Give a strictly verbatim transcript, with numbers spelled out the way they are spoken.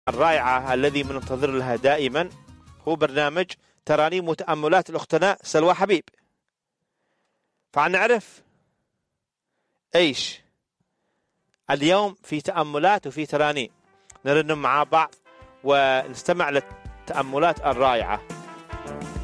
الرائعة الذي منتظر لها دائما هو برنامج ترانيم وتأملات الأختنا سلوى حبيب. فنعرف ايش اليوم في تأملات وفي ترانيم، نرنم مع بعض ونستمع للتأملات الرائعة.